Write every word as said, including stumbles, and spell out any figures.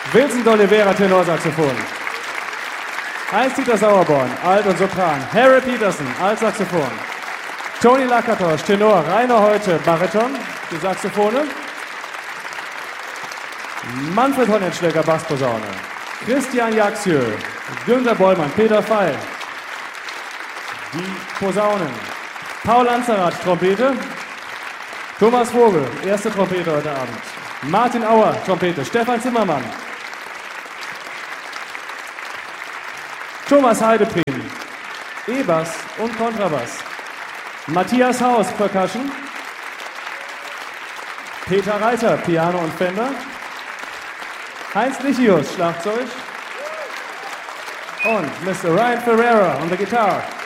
Vincent Oliveira, Tenorsaxophon. Heinz-Dieter Sauerborn, Alt und Sopran. Harry Peterson, Altsaxophon. Toni Lakatosch, Tenor. Rainer Heute, Bariton, die Saxophone. Manfred Honenschläger, Bassposaune. Christian Jaxieux, Günter Bollmann, Peter Feil. Die Posaunen. Paul Anzerath, Trompete. Thomas Vogel, erste Trompete heute Abend. Martin Auer, Trompete. Stefan Zimmermann. Thomas Heideprien, E-Bass und Kontrabass. Matthias Haus, Percussion. Peter Reiter, Piano und Fender. Heinz Lichius, Schlagzeug. Und Mister Ryan Ferreira on the guitar.